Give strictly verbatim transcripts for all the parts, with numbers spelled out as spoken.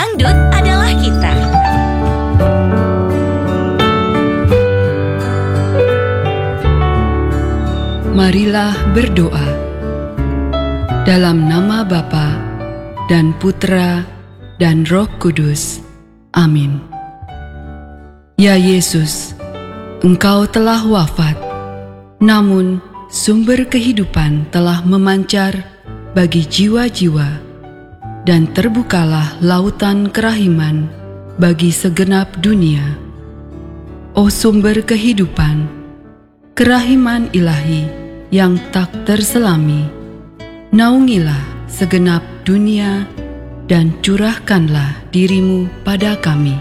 Dangdut adalah kita. Marilah berdoa. Dalam nama Bapa dan Putra dan Roh Kudus. Amin. Ya Yesus, Engkau telah wafat, namun sumber kehidupan telah memancar bagi jiwa-jiwa, dan terbukalah lautan kerahiman bagi segenap dunia. O sumber kehidupan, kerahiman ilahi yang tak terselami, naungilah segenap dunia dan curahkanlah dirimu pada kami.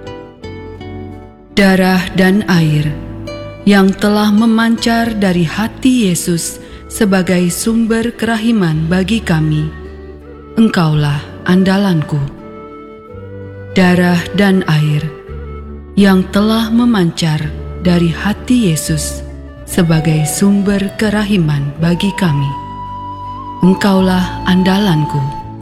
Darah dan air yang telah memancar dari hati Yesus sebagai sumber kerahiman bagi kami, Engkaulah andalanku. Darah dan air yang telah memancar dari hati Yesus sebagai sumber kerahiman bagi kami, Engkaulah andalanku.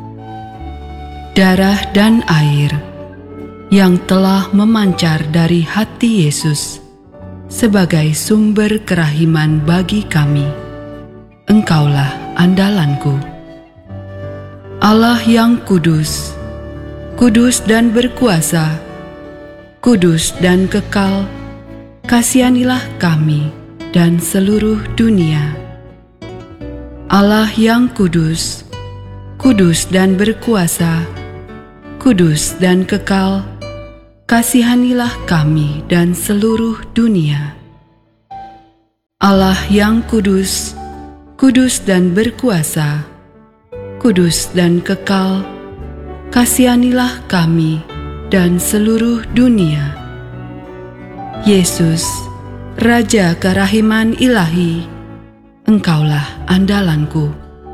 Darah dan air yang telah memancar dari hati Yesus sebagai sumber kerahiman bagi kami, Engkaulah andalanku. Allah yang kudus, kudus dan berkuasa, kudus dan kekal, kasihanilah kami dan seluruh dunia. Allah yang kudus, kudus dan berkuasa, kudus dan kekal, kasihanilah kami dan seluruh dunia. Allah yang kudus, kudus dan berkuasa, kudus dan kekal, kasihanilah kami dan seluruh dunia. Yesus, Raja kerahiman ilahi, Engkaulah andalanku.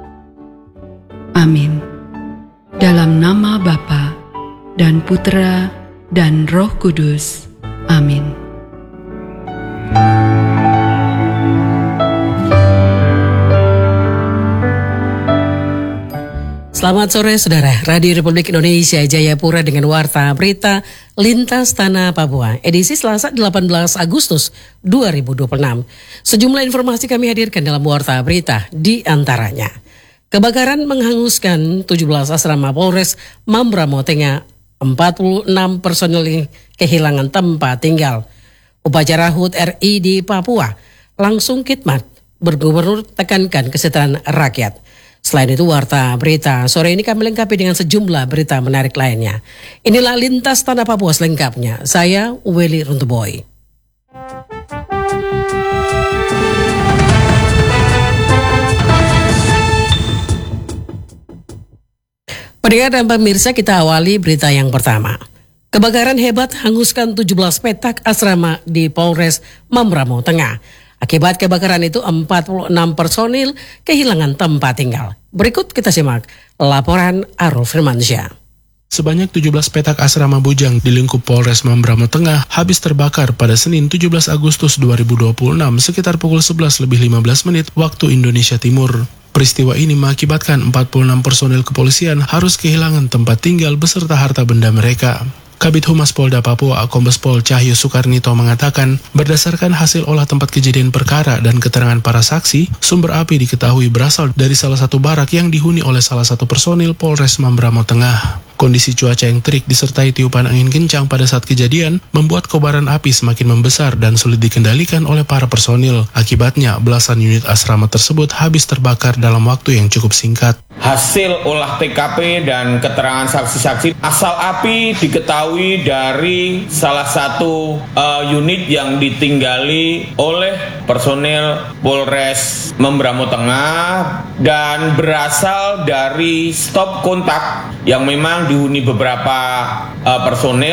Amin. Dalam nama Bapa dan Putra dan Roh Kudus. Amin. Selamat sore saudara, Radio Republik Indonesia Jayapura dengan Warta Berita Lintas Tanah Papua, edisi Selasa delapan belas Agustus dua ribu dua puluh enam. Sejumlah informasi kami hadirkan dalam Warta Berita, di antaranya kebakaran menghanguskan tujuh belas asrama Polres Mambramo Tengah, empat puluh enam personel kehilangan tempat tinggal. Upacara H U T R I di Papua langsung khidmat, bergubernur tekankan kesejahteraan rakyat. Selain itu, Warta Berita sore ini kami lengkapi dengan sejumlah berita menarik lainnya. Inilah Lintas Tanah Papua selengkapnya. Saya Welly Runtuboy. Pendengar dan pemirsa, kita awali berita yang pertama. Kebakaran hebat hanguskan tujuh belas petak asrama di Polres Mambramo Tengah. Akibat kebakaran itu empat puluh enam personil kehilangan tempat tinggal. Berikut kita simak laporan Arul Firmansyah. Sebanyak tujuh belas petak asrama bujang di lingkup Polres Mambramo Tengah habis terbakar pada Senin tujuh belas Agustus dua ribu dua puluh enam sekitar pukul sebelas lebih lima belas menit waktu Indonesia Timur. Peristiwa ini mengakibatkan empat puluh enam personil kepolisian harus kehilangan tempat tinggal beserta harta benda mereka. Kabid Humas Polda Papua, Kombes Pol Cahyo Soekarnito mengatakan, berdasarkan hasil olah tempat kejadian perkara dan keterangan para saksi, sumber api diketahui berasal dari salah satu barak yang dihuni oleh salah satu personil Polres Mambramo Tengah. Kondisi cuaca yang terik disertai tiupan angin kencang pada saat kejadian membuat kobaran api semakin membesar dan sulit dikendalikan oleh para personil. Akibatnya, belasan unit asrama tersebut habis terbakar dalam waktu yang cukup singkat. Hasil olah T K P dan keterangan saksi-saksi, asal api diketahui dari salah satu uh, unit yang ditinggali oleh personel Polres Mambramo Tengah dan berasal dari stop kontak yang memang dihuni beberapa uh, personel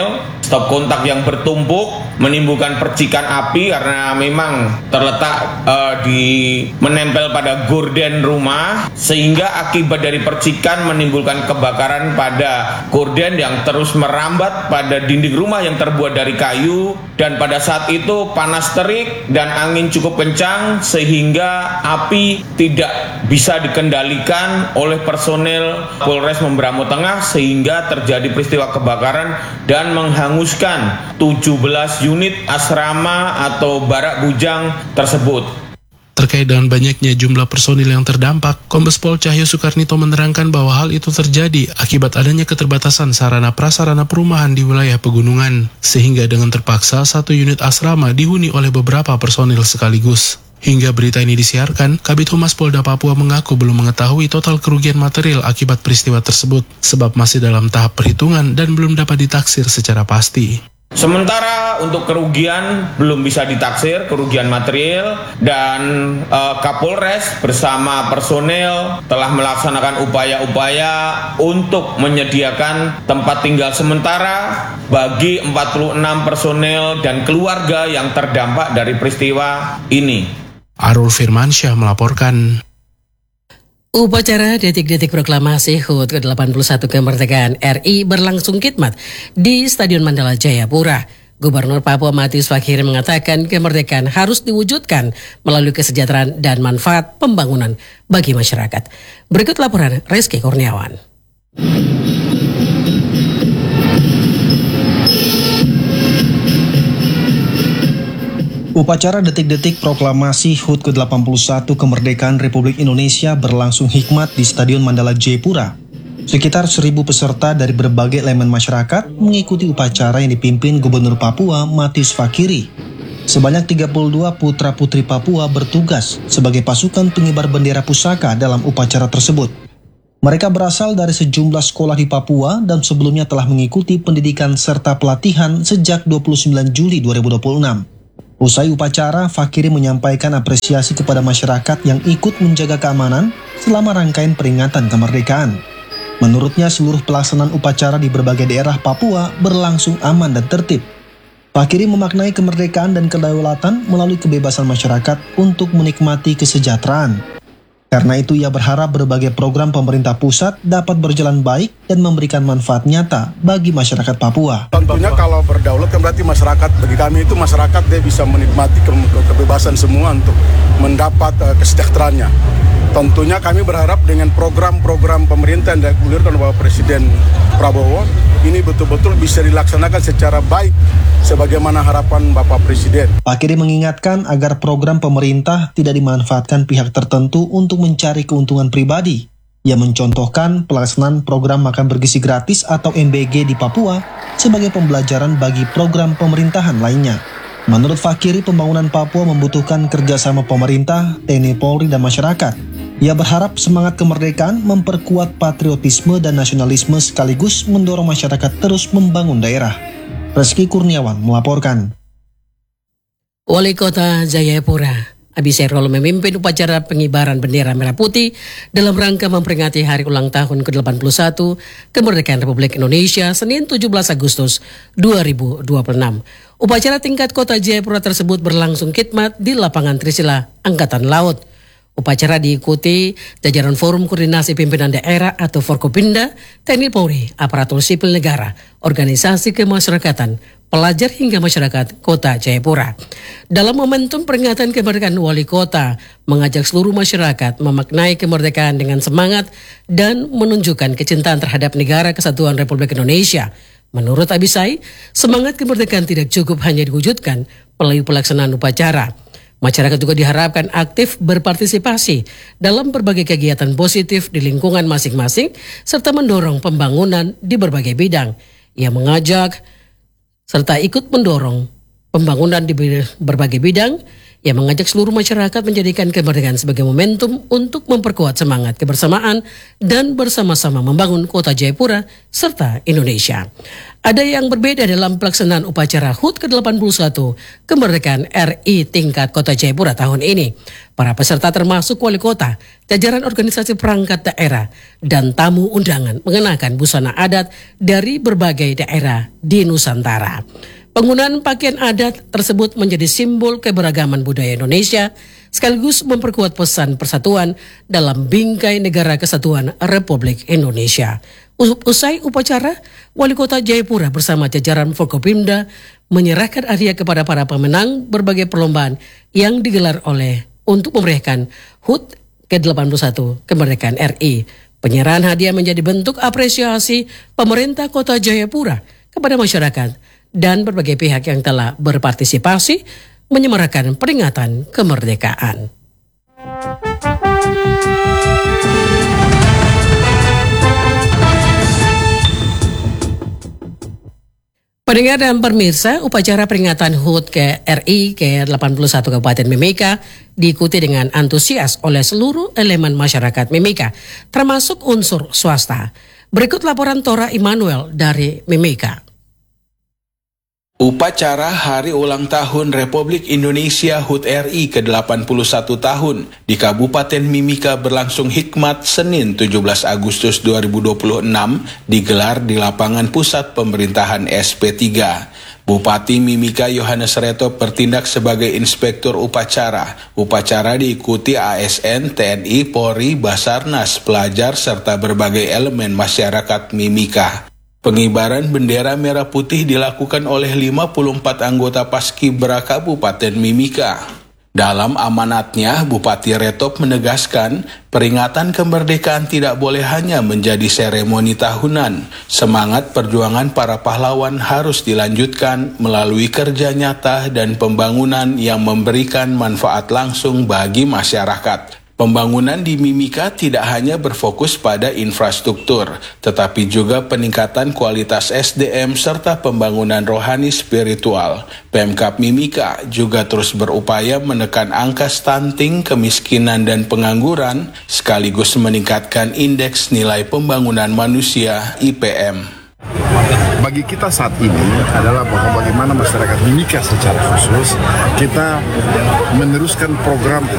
stop kontak yang bertumpuk menimbulkan percikan api karena memang terletak uh, di menempel pada gorden rumah, sehingga akibat dari percikan menimbulkan kebakaran pada gorden yang terus merambat pada dinding rumah yang terbuat dari kayu. Dan pada saat itu panas terik dan angin cukup kencang sehingga api tidak bisa dikendalikan oleh personel Polres Membramo Tengah, sehingga terjadi peristiwa kebakaran dan menghanguskan tujuh belas unit asrama atau barak bujang tersebut. Terkait dengan banyaknya jumlah personil yang terdampak, Kombes Pol Cahyo Soekarnito menerangkan bahwa hal itu terjadi akibat adanya keterbatasan sarana prasarana perumahan di wilayah pegunungan, sehingga dengan terpaksa satu unit asrama dihuni oleh beberapa personil sekaligus. Hingga berita ini disiarkan, Kabid Humas Polda Papua mengaku belum mengetahui total kerugian material akibat peristiwa tersebut, sebab masih dalam tahap perhitungan dan belum dapat ditaksir secara pasti. Sementara untuk kerugian belum bisa ditaksir, kerugian material, dan uh, Kapolres bersama personel telah melaksanakan upaya-upaya untuk menyediakan tempat tinggal sementara bagi empat puluh enam personel dan keluarga yang terdampak dari peristiwa ini. Arul Firmansyah melaporkan. Upacara detik-detik proklamasi H U T ke delapan puluh satu kemerdekaan R I berlangsung khidmat di Stadion Mandala Jayapura. Gubernur Papua Matius Fakhiri mengatakan kemerdekaan harus diwujudkan melalui kesejahteraan dan manfaat pembangunan bagi masyarakat. Berikut laporan Reski Kurniawan. Upacara detik-detik proklamasi H U T ke delapan puluh satu kemerdekaan Republik Indonesia berlangsung hikmat di Stadion Mandala Jayapura. Sekitar seribu peserta dari berbagai elemen masyarakat mengikuti upacara yang dipimpin Gubernur Papua Matius Fakhiri. Sebanyak tiga puluh dua putra-putri Papua bertugas sebagai pasukan pengibar bendera pusaka dalam upacara tersebut. Mereka berasal dari sejumlah sekolah di Papua dan sebelumnya telah mengikuti pendidikan serta pelatihan sejak dua puluh sembilan Juli dua ribu dua puluh enam. Usai upacara, Fakhiri menyampaikan apresiasi kepada masyarakat yang ikut menjaga keamanan selama rangkaian peringatan kemerdekaan. Menurutnya, seluruh pelaksanaan upacara di berbagai daerah Papua berlangsung aman dan tertib. Fakhiri memaknai kemerdekaan dan kedaulatan melalui kebebasan masyarakat untuk menikmati kesejahteraan. Karena itu, ia berharap berbagai program pemerintah pusat dapat berjalan baik dan memberikan manfaat nyata bagi masyarakat Papua. Tentunya kalau berdaulat kan berarti masyarakat, bagi kami itu masyarakat dia bisa menikmati ke- kebebasan semua untuk mendapat uh, kesejahteraannya. Tentunya kami berharap dengan program-program pemerintah yang digulirkan oleh Presiden Prabowo ini betul-betul bisa dilaksanakan secara baik sebagaimana harapan Bapak Presiden. Fakhiri mengingatkan agar program pemerintah tidak dimanfaatkan pihak tertentu untuk mencari keuntungan pribadi. Ia mencontohkan pelaksanaan program makan bergizi gratis atau M B G di Papua sebagai pembelajaran bagi program pemerintahan lainnya. Menurut Fakhiri, pembangunan Papua membutuhkan kerjasama pemerintah, T N I Polri, dan masyarakat. Ia berharap semangat kemerdekaan memperkuat patriotisme dan nasionalisme sekaligus mendorong masyarakat terus membangun daerah. Reski Kurniawan melaporkan. Wali Kota Jayapura Abiserol memimpin upacara pengibaran bendera merah putih dalam rangka memperingati hari ulang tahun ke delapan puluh satu kemerdekaan Republik Indonesia Senin tujuh belas Agustus dua ribu dua puluh enam. Upacara tingkat kota Jayapura tersebut berlangsung khidmat di lapangan Trisila Angkatan Laut. Upacara diikuti jajaran Forum Koordinasi Pimpinan Daerah atau Forkopimda, T N I Polri, aparatur sipil negara, organisasi kemasyarakatan, pelajar hingga masyarakat Kota Jayapura. Dalam momentum peringatan kemerdekaan, Wali Kota mengajak seluruh masyarakat memaknai kemerdekaan dengan semangat dan menunjukkan kecintaan terhadap Negara Kesatuan Republik Indonesia. Menurut Abisai, semangat kemerdekaan tidak cukup hanya diwujudkan melalui pelaksanaan upacara. Masyarakat juga diharapkan aktif berpartisipasi dalam berbagai kegiatan positif di lingkungan masing-masing serta mendorong pembangunan di berbagai bidang. Ia mengajak serta ikut mendorong pembangunan di berbagai bidang yang mengajak seluruh masyarakat menjadikan kemerdekaan sebagai momentum untuk memperkuat semangat kebersamaan dan bersama-sama membangun kota Jayapura serta Indonesia. Ada yang berbeda dalam pelaksanaan upacara H U T ke delapan puluh satu kemerdekaan R I tingkat kota Jayapura tahun ini. Para peserta termasuk wali kota, jajaran organisasi perangkat daerah, dan tamu undangan mengenakan busana adat dari berbagai daerah di Nusantara. Penggunaan pakaian adat tersebut menjadi simbol keberagaman budaya Indonesia sekaligus memperkuat pesan persatuan dalam bingkai Negara Kesatuan Republik Indonesia. Usai upacara, Wali Kota Jayapura bersama jajaran Forkopimda menyerahkan hadiah kepada para pemenang berbagai perlombaan yang digelar oleh untuk memeriahkan H U T ke delapan puluh satu kemerdekaan R I. Penyerahan hadiah menjadi bentuk apresiasi pemerintah Kota Jayapura kepada masyarakat dan berbagai pihak yang telah berpartisipasi menyemarakan peringatan kemerdekaan. Pendengar dan pemirsa, upacara peringatan H U T ke R I ke delapan puluh satu Kabupaten Mimika diikuti dengan antusias oleh seluruh elemen masyarakat Mimika, termasuk unsur swasta. Berikut laporan Tora Immanuel dari Mimika. Upacara Hari Ulang Tahun Republik Indonesia H U T R I ke delapan puluh satu tahun di Kabupaten Mimika berlangsung hikmat Senin tujuh belas Agustus dua ribu dua puluh enam digelar di lapangan pusat pemerintahan S P tiga. Bupati Mimika Yohanes Reto bertindak sebagai inspektur upacara. Upacara diikuti A S N, T N I, Polri, Basarnas, pelajar, serta berbagai elemen masyarakat Mimika. Pengibaran bendera merah putih dilakukan oleh lima puluh empat anggota Paskibraka Kabupaten Mimika. Dalam amanatnya, Bupati Retop menegaskan peringatan kemerdekaan tidak boleh hanya menjadi seremoni tahunan. Semangat perjuangan para pahlawan harus dilanjutkan melalui kerja nyata dan pembangunan yang memberikan manfaat langsung bagi masyarakat. Pembangunan di Mimika tidak hanya berfokus pada infrastruktur, tetapi juga peningkatan kualitas S D M serta pembangunan rohani spiritual. Pemkab Mimika juga terus berupaya menekan angka stunting, kemiskinan, dan pengangguran, sekaligus meningkatkan indeks nilai pembangunan manusia I P M. Bagi kita saat ini adalah bahwa bagaimana masyarakat Mimika secara khusus kita meneruskan program